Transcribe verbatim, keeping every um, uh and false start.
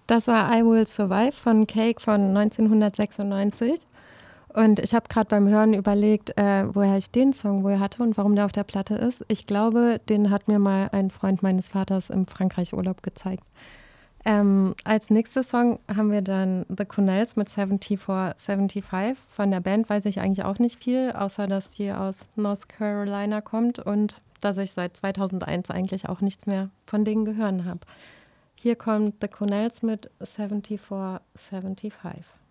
Das war I Will Survive von Cake von neunzehnhundertsechsundneunzig. Und ich habe gerade beim Hören überlegt, äh, woher ich den Song wohl hatte und warum der auf der Platte ist. Ich glaube, den hat mir mal ein Freund meines Vaters im Frankreich-Urlaub gezeigt. Ähm, als nächster Song haben wir dann The Cornells mit vierundsiebzig fünfundsiebzig. Von der Band weiß ich eigentlich auch nicht viel, außer dass die aus North Carolina kommt und dass ich seit zweitausendeins eigentlich auch nichts mehr von denen gehört habe. Hier kommt The Cornells mit vierundsiebzig fünfundsiebzig.